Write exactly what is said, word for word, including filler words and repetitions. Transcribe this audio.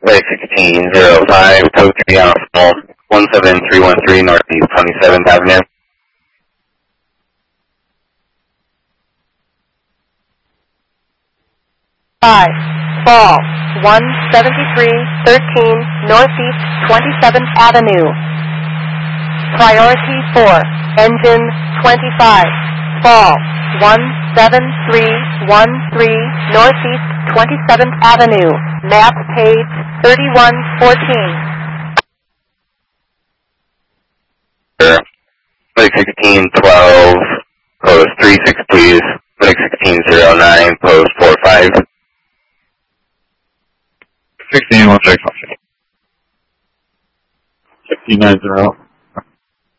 Lake sixteen zero five, Tokyo Optional, one seven three one three Northeast twenty-seventh Avenue. Five, fall, one seventy-three thirteen Northeast twenty-seventh Avenue. Priority four, engine twenty-five, fall, one seven three one three Northeast twenty-seventh Avenue, map page thirty-one fourteen. Lake sixteen twelve, post three six please. Lake sixteen zero nine, post four five. sixteen one six. sixteen nine zero.